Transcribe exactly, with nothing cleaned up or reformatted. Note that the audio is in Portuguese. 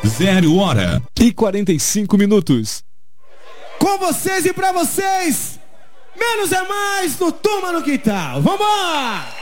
Zero hora e quarenta e cinco minutos. Com vocês e pra vocês, menos é mais no Turma no Quintal. Vambora!